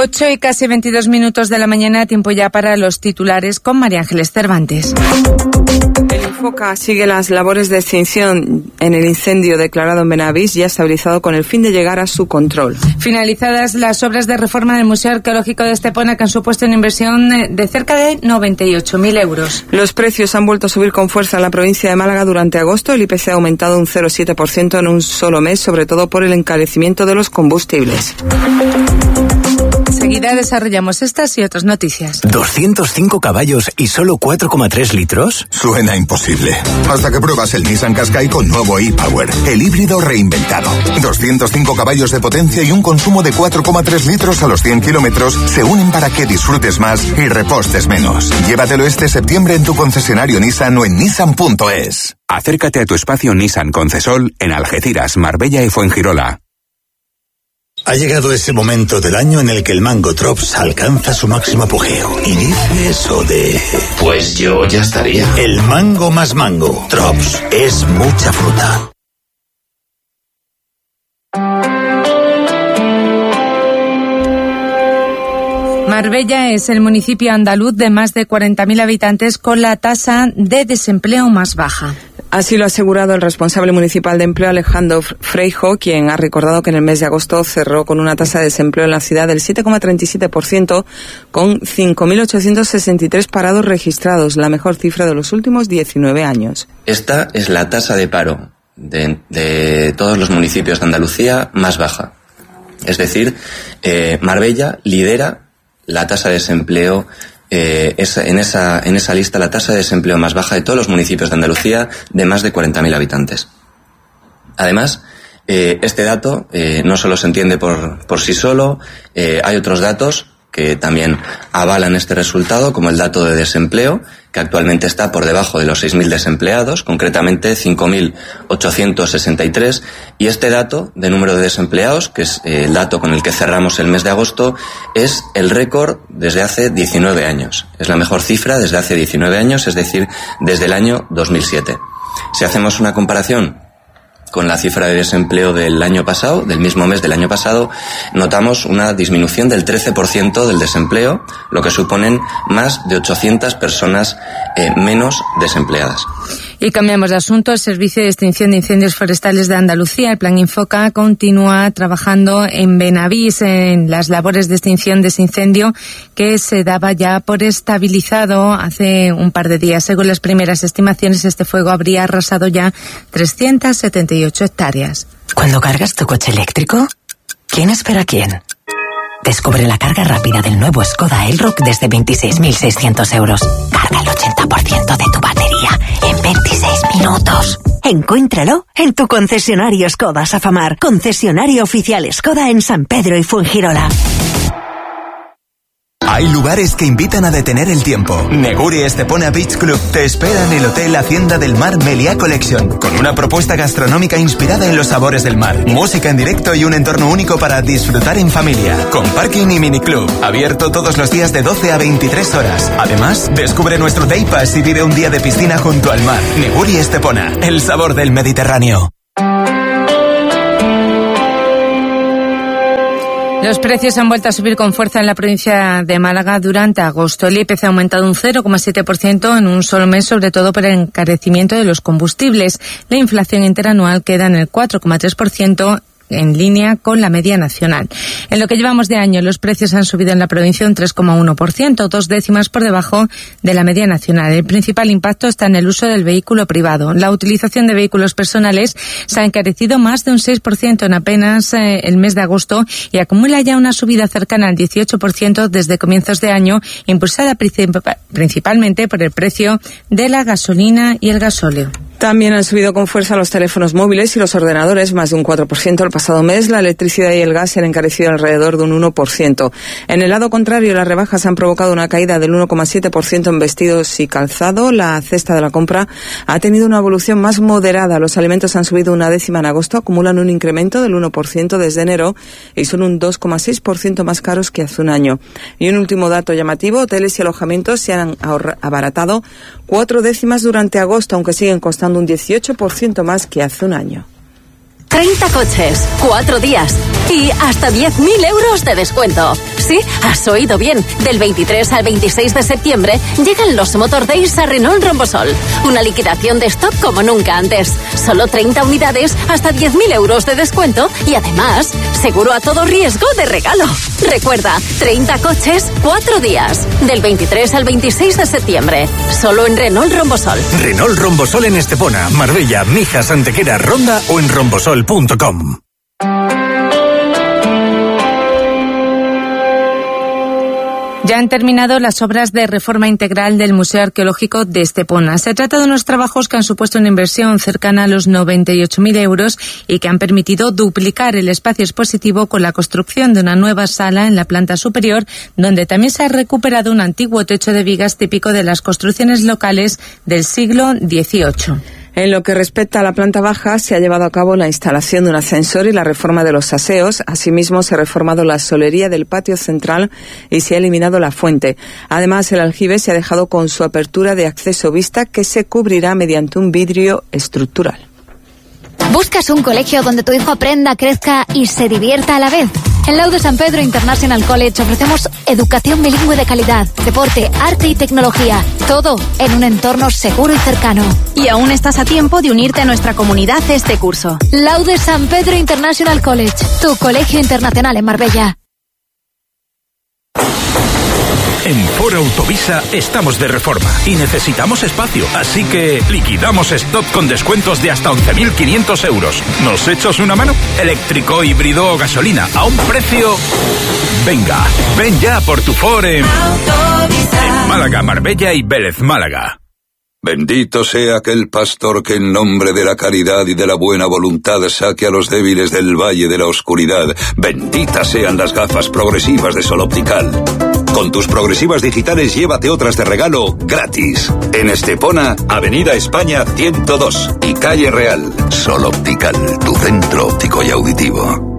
8 y casi 22 minutos de la mañana, tiempo ya para los titulares con María Ángeles Cervantes. El Infoca sigue las labores de extinción en el incendio declarado en Benavís, ya estabilizado con el fin de llegar a su control. Finalizadas las obras de reforma del Museo Arqueológico de Estepona, que han supuesto una inversión de cerca de 98.000 euros. Los precios han vuelto a subir con fuerza en la provincia de Málaga durante agosto. El IPC ha aumentado un 0,7% en un solo mes, sobre todo por el encarecimiento de los combustibles. Enseguida desarrollamos estas y otras noticias. 205 caballos y solo 4,3 litros. Suena imposible. Hasta que pruebas el Nissan Qashqai con nuevo e-Power, el híbrido reinventado. 205 caballos de potencia y un consumo de 4,3 litros a los 100 kilómetros se unen para que disfrutes más y repostes menos. Llévatelo este septiembre en tu concesionario Nissan o en nissan.es. Acércate a tu espacio Nissan Concesol en Algeciras, Marbella y Fuengirola. Ha llegado ese momento del año en el que el mango Trops alcanza su máximo apogeo. Y dice eso de... Pues yo ya estaría. El mango más mango. Trops es mucha fruta. Marbella es el municipio andaluz de más de 40.000 habitantes con la tasa de desempleo más baja. Así lo ha asegurado el responsable municipal de empleo, Alejandro Freijo, quien ha recordado que en el mes de agosto cerró con una tasa de desempleo en la ciudad del 7,37%, con 5.863 parados registrados, la mejor cifra de los últimos 19 años. Esta es la tasa de paro de todos los municipios de Andalucía más baja. Es decir, Marbella lidera la tasa de desempleo. En esa lista la tasa de desempleo más baja de todos los municipios de Andalucía, de más de 40.000 habitantes. Además, este dato no solo se entiende por sí solo, hay otros datos que también avalan este resultado, como el dato de desempleo, que actualmente está por debajo de los 6.000 desempleados, concretamente 5.863, y este dato de número de desempleados, que es el dato con el que cerramos el mes de agosto, es el récord desde hace 19 años. Es la mejor cifra desde hace 19 años, es decir, desde el año 2007. Si hacemos una comparación con la cifra de desempleo del año pasado, del mismo mes del año pasado, notamos una disminución del 13% del desempleo, lo que suponen más de 800 personas menos desempleadas. Y cambiamos de asunto. El Servicio de Extinción de Incendios Forestales de Andalucía, el Plan Infoca, continúa trabajando en Benavís en las labores de extinción de ese incendio que se daba ya por estabilizado hace un par de días. Según las primeras estimaciones, este fuego habría arrasado ya 378 hectáreas. Cuando cargas tu coche eléctrico, ¿quién espera a quién? Descubre la carga rápida del nuevo Skoda Elroq desde 26.600 euros. Carga el 80% de tu batería en 26 minutos. Encuéntralo en tu concesionario Skoda Safamar. Concesionario oficial Skoda en San Pedro y Fuengirola. Hay lugares que invitan a detener el tiempo. Neguri Estepona Beach Club te espera en el Hotel Hacienda del Mar Meliá Collection, con una propuesta gastronómica inspirada en los sabores del mar, música en directo y un entorno único para disfrutar en familia, con parking y miniclub, abierto todos los días de 12 a 23 horas. Además, descubre nuestro Day Pass y vive un día de piscina junto al mar. Neguri Estepona, el sabor del Mediterráneo. Los precios han vuelto a subir con fuerza en la provincia de Málaga durante agosto. El IPC ha aumentado un 0,7% en un solo mes, sobre todo por el encarecimiento de los combustibles. La inflación interanual queda en el 4,3%, en línea con la media nacional. En lo que llevamos de año, los precios han subido en la provincia un 3,1%, 2 décimas por debajo de la media nacional. El principal impacto está en el uso del vehículo privado. La utilización de vehículos personales se ha encarecido más de un 6% en apenas el mes de agosto y acumula ya una subida cercana al 18% desde comienzos de año, impulsada principalmente por el precio de la gasolina y el gasóleo. También han subido con fuerza los teléfonos móviles y los ordenadores, más de un 4% el pasado mes. La electricidad y el gas se han encarecido alrededor de un 1%. En el lado contrario, las rebajas han provocado una caída del 1,7% en vestidos y calzado. La cesta de la compra ha tenido una evolución más moderada. Los alimentos han subido una décima en agosto, acumulan un incremento del 1% desde enero y son un 2,6% más caros que hace un año. Y un último dato llamativo, hoteles y alojamientos se han abaratado 4 décimas durante agosto, aunque siguen costando un 18% más que hace un año. 30 coches, 4 días y hasta 10.000 euros de descuento. Sí, has oído bien. Del 23 al 26 de septiembre llegan los Motor Days a Renault Rombosol. Una liquidación de stock como nunca antes. Solo 30 unidades, hasta 10.000 euros de descuento y además, seguro a todo riesgo de regalo. Recuerda, 30 coches, 4 días. Del 23 al 26 de septiembre. Solo en Renault Rombosol. Renault Rombosol en Estepona, Marbella, Mijas, Antequera, Ronda o en rombosol.com. Ya han terminado las obras de reforma integral del Museo Arqueológico de Estepona. Se trata de unos trabajos que han supuesto una inversión cercana a los 98.000 euros y que han permitido duplicar el espacio expositivo con la construcción de una nueva sala en la planta superior, donde también se ha recuperado un antiguo techo de vigas típico de las construcciones locales del siglo XVIII. En lo que respecta a la planta baja, se ha llevado a cabo la instalación de un ascensor y la reforma de los aseos. Asimismo, se ha reformado la solería del patio central y se ha eliminado la fuente. Además, el aljibe se ha dejado con su apertura de acceso vista, que se cubrirá mediante un vidrio estructural. ¿Buscas un colegio donde tu hijo aprenda, crezca y se divierta a la vez? En Laude San Pedro International College ofrecemos educación bilingüe de calidad, deporte, arte y tecnología. Todo en un entorno seguro y cercano. Y aún estás a tiempo de unirte a nuestra comunidad este curso. Laude San Pedro International College, tu colegio internacional en Marbella. En Ford Autovisa estamos de reforma y necesitamos espacio, así que liquidamos stock con descuentos de hasta 11.500 euros. ¿Nos echas una mano? Eléctrico, híbrido o gasolina, a un precio... Venga, ven ya por tu Ford en Málaga, Marbella y Vélez Málaga. Bendito sea aquel pastor que en nombre de la caridad y de la buena voluntad saque a los débiles del valle de la oscuridad. Benditas sean las gafas progresivas de Sol Optical. Con tus progresivas digitales llévate otras de regalo gratis. En Estepona, Avenida España 102 y Calle Real. Sol Optical, tu centro óptico y auditivo.